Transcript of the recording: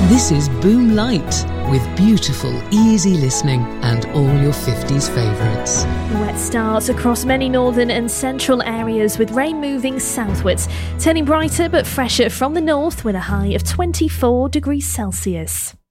This is Boom Light, with beautiful, easy listening and all your 50s favourites. The wet starts across many northern and central areas, with rain moving southwards, turning brighter but fresher from the north with a high of 24 degrees Celsius.